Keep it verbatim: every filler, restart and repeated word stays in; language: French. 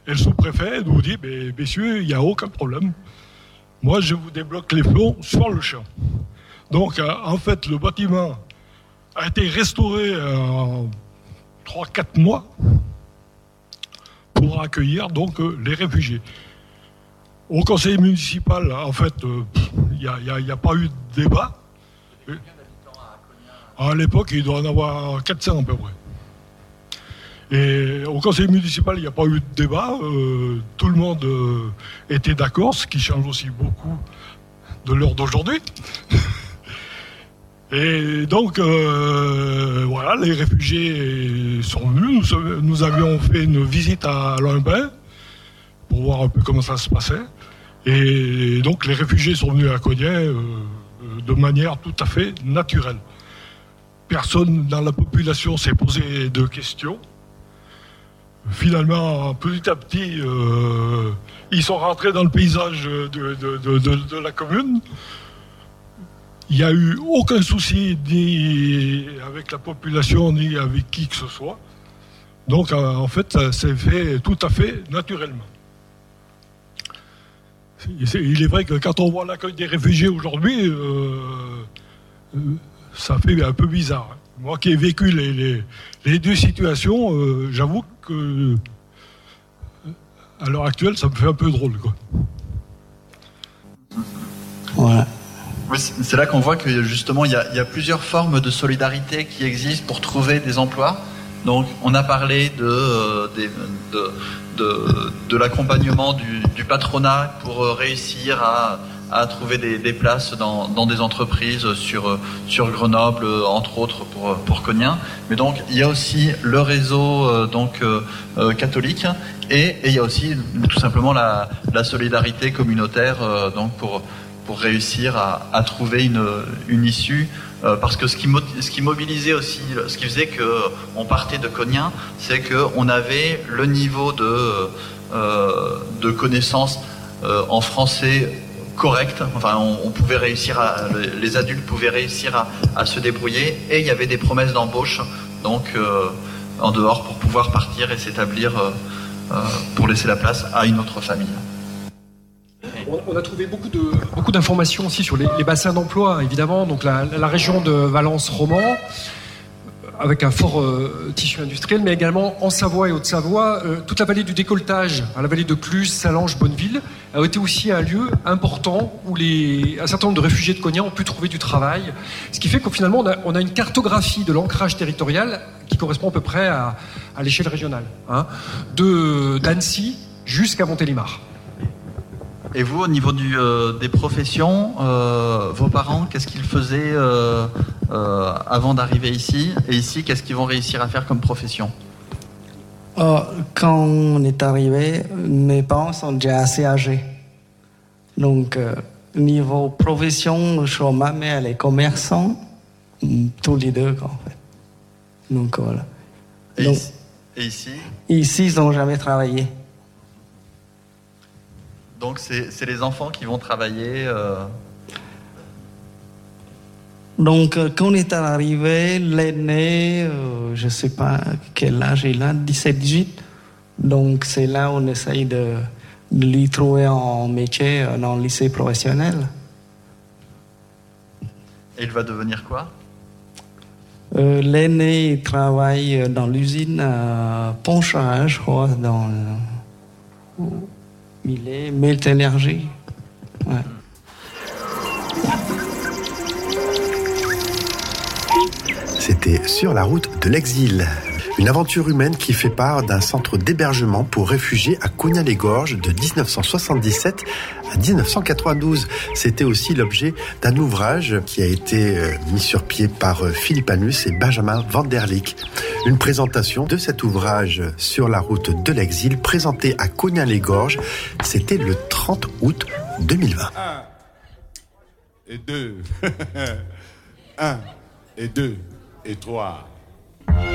Et le sous-préfet nous dit, mais messieurs, il n'y a aucun problème. Moi, je vous débloque les fonds sur le champ. Donc, euh, en fait, le bâtiment a été restauré euh, en trois à quatre mois pour accueillir donc euh, les réfugiés. Au conseil municipal, en fait, il euh, n'y a, a, a pas eu de débat. À l'époque, il doit en avoir quatre cents à peu près. Et au conseil municipal, il n'y a pas eu de débat. Euh, tout le monde euh, était d'accord, ce qui change aussi beaucoup de l'heure d'aujourd'hui. Et donc, euh, voilà, les réfugiés sont venus. Nous, nous avions fait une visite à Loinbain pour voir un peu comment ça se passait. Et donc, les réfugiés sont venus à Cogney euh, de manière tout à fait naturelle. Personne dans la population s'est posé de questions. Finalement, petit à petit, euh, ils sont rentrés dans le paysage de, de, de, de, de la commune. Il n'y a eu aucun souci ni avec la population, ni avec qui que ce soit. Donc, en fait, ça s'est fait tout à fait naturellement. Il est vrai que quand on voit l'accueil des réfugiés aujourd'hui, euh, ça fait un peu bizarre. Moi qui ai vécu les, les, les deux situations, euh, j'avoue que à l'heure actuelle, ça me fait un peu drôle, quoi. Ouais. Oui, c'est là qu'on voit que justement il y a, il y a plusieurs formes de solidarité qui existent pour trouver des emplois. Donc on a parlé de, euh, des, de, de, de l'accompagnement du, du patronat pour réussir à, à trouver des, des places dans, dans des entreprises sur, sur Grenoble, entre autres pour, pour Cogney. Mais donc il y a aussi le réseau euh, donc, euh, catholique et, et il y a aussi tout simplement la, la solidarité communautaire euh, donc pour pour réussir à, à trouver une, une issue, euh, parce que ce qui, ce qui mobilisait aussi, ce qui faisait qu'on partait de Cogney, c'est qu'on avait le niveau de, euh, de connaissances euh, en français correct, enfin on, on pouvait réussir, à, les adultes pouvaient réussir à, à se débrouiller, et il y avait des promesses d'embauche, donc euh, en dehors pour pouvoir partir et s'établir euh, euh, pour laisser la place à une autre famille. On a trouvé beaucoup, de, beaucoup d'informations aussi sur les, les bassins d'emploi, évidemment. Donc la, la région de Valence-Roman, avec un fort euh, tissu industriel, mais également en Savoie et Haute-Savoie, euh, toute la vallée du décolletage, hein, la vallée de Cluses, Salange, Bonneville, a été aussi un lieu important où les, un certain nombre de réfugiés de Cogney ont pu trouver du travail. Ce qui fait qu'au finalement, on a, on a une cartographie de l'ancrage territorial qui correspond à peu près à, à l'échelle régionale, hein, de, d'Annecy jusqu'à Montélimar. Et vous, au niveau du, euh, des professions, euh, vos parents, qu'est-ce qu'ils faisaient euh, euh, avant d'arriver ici? Et ici, qu'est-ce qu'ils vont réussir à faire comme profession? euh, Quand on est arrivé, mes parents sont déjà assez âgés. Donc, euh, niveau profession, je vois ma mère, elle est commerçante, tous les deux, en fait. Donc, voilà. Et, Donc, ici, et ici Ici, ils n'ont jamais travaillé. Donc c'est, c'est les enfants qui vont travailler euh... Donc quand on est arrivé, l'aîné, euh, je ne sais pas quel âge il a, dix-sept dix-huit. Donc c'est là où on essaye de, de lui trouver un métier dans le lycée professionnel. Et il va devenir quoi? euh, L'aîné, il travaille dans l'usine à Pontcharrat, je crois, dans... Euh, Il est Melt Énergie. Ouais. C'était Sur la route de l'exil. Une aventure humaine qui fait part d'un centre d'hébergement pour réfugiés à Cogney-les-Gorges de dix-neuf cent soixante-dix-sept à dix-neuf cent quatre-vingt-douze. C'était aussi l'objet d'un ouvrage qui a été mis sur pied par Philippe Annus et Benjamin Vanderlyck. Une présentation de cet ouvrage Sur la route de l'exil, présenté à Cogney-les-Gorges, c'était le trente août deux mille vingt. Un et deux. Un et deux et trois.